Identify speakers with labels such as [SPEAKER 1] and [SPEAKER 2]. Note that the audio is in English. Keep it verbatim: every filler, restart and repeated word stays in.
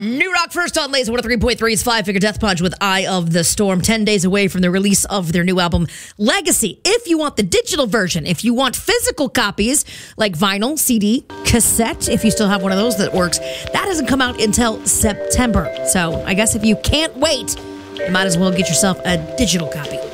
[SPEAKER 1] New Rock first on Laser one oh three point three's Five Finger Death Punch with Eye of the Storm, ten days away from the release of their new album, Legacy. If you want the digital version, if you want physical copies, like vinyl, C D, cassette, if you still have one of those that works, that doesn't come out until September. So I guess if you can't wait, you might as well get yourself a digital copy.